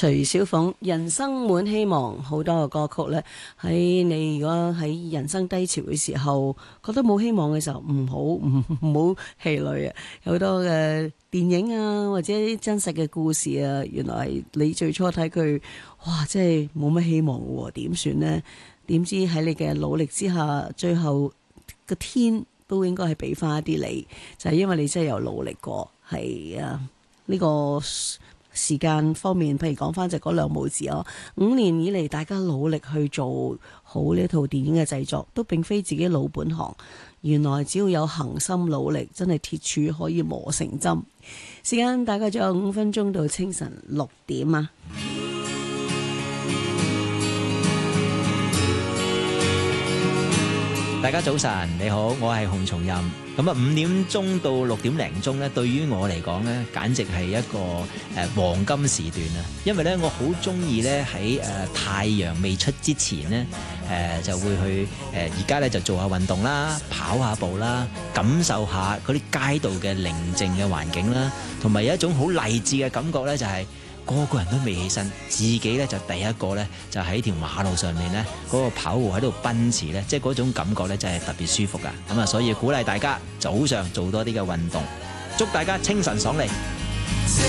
徐小鳳人生滿希望，好多嘅歌曲呢，喺你如果喺人生低潮嘅時候覺得冇希望嘅時候，唔好氣餒啊！有好多嘅電影啊，或者啲真實嘅故事啊，原來你最初睇佢，哇，真係冇乜希望喎，點算呢？點知喺你嘅努力之下，最後個天都應該係俾翻一啲你，就係因為你真係有努力過，係啊呢個。時間方面，譬如講翻就嗰兩母子哦，5年以嚟大家努力去做好呢套電影嘅製作，都並非自己老本行。原來只要有恆心努力，真係鐵柱可以磨成針。時間大概仲有5分鐘到清晨6點啊！ 大家早晨，你好，我係洪松蔭。咁啊，5點鐘到6點零鐘咧，對於我嚟講咧，簡直係一個黃金時段啊！因為咧，我好中意咧喺太陽未出之前咧，就會去而家咧就做下運動啦，跑下步啦，感受下嗰啲街道嘅寧靜嘅環境啦，同埋有一種好勵志嘅感覺咧，就係個個人都未起身，自己咧就第一個咧就喺條馬路上面咧嗰個跑步喺度奔馳咧，即係嗰種感覺咧就係特別舒服噶。咁啊，所以鼓勵大家早上做多啲嘅運動，祝大家清晨爽利。